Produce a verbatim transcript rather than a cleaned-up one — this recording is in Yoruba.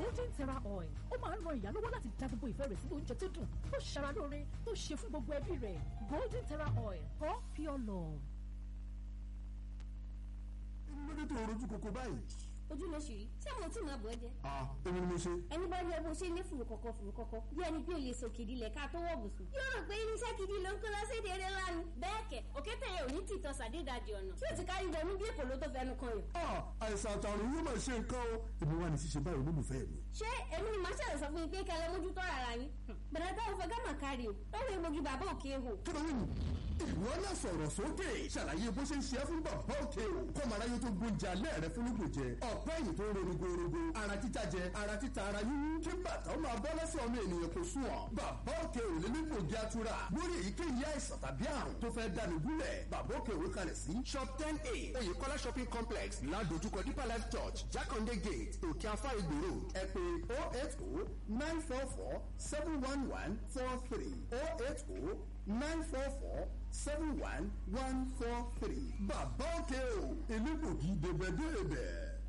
golden terra oil ó máa ń ran ìyá lọ́wọ́ láti dá gbogbo ìfẹ́ rẹ̀ sínú oúnjẹ tó dùn tó ṣara lóore tó ṣe fún gbogbo ẹbí rẹ̀. golden terra oil for pure love. inú lóde tó rojú kòkó báyìí. ojú ló ṣì rí ṣé mo tí máa bọ̀ ẹ́ jẹ́. ah èmi ni mo ṣe. ẹni bá rí ẹ bó ṣe ní fùrù kọ̀kọ̀ fùrù kọ̀kọ̀ bí ẹni pé o lè sòkè ìdílé ká tó wọ̀ bùsùn. yóò rò pé irinṣẹ́ gidi ló ń kó lọ séde eré lánàá. bẹ́ẹ̀ kẹ̀ òkété yẹn ò ní tìtọ́ sàdédàjì ọ̀nà tí ò ti kárí wọnú bí èkó ló tó fẹnu kan yàn. ah àìsàn àtàrùn yóò máa ṣe nǹkan o. èmi wà ní ṣíṣe báyìí olólùfẹ́ mi. ṣé èmi ni màá ṣàlẹ̀ sọ fún yín pé kẹ́ lọ mójútó ara yín. bẹ̀rẹ̀ táwọn fẹ́ gámà kárí o lọ́wọ́ egbògi bàbá òkè hò. kí ló ń ìwọ náà sọ̀rọ̀ sókè ṣàlàyé bó ṣe ń ṣe é fún bàbá òkè o kọ́mọ aráyé tó gbóúnjẹ alẹ́ rẹ fún lóògùn jẹ ọ̀pẹ́ ẹ̀yìn tó ń ro rogorogo ara títa jẹ ara títa ara yíyún kí bàtà ó máa bọ́ lẹ́sẹ̀ ọmọ ènìyàn kò sùn ọ́ bàbá òkè ò lè ní gbòógì atura lórí èyíkéyìí àìsàn tàbí àrùn tó fẹ́ dànù gúnlẹ̀ bàbá òkè òwe kalẹ̀ sí shop ten a oyèkọ́lá shopping complex ládojúkọ deeper life church jákàndé gate òkè afá ìgbèrò ẹ pè oh eight oh nine four four seven one one four three oh eight oh nine four four seven one one four three bàbá òkè o èmi gbòógì dèbẹ̀dèbẹ̀.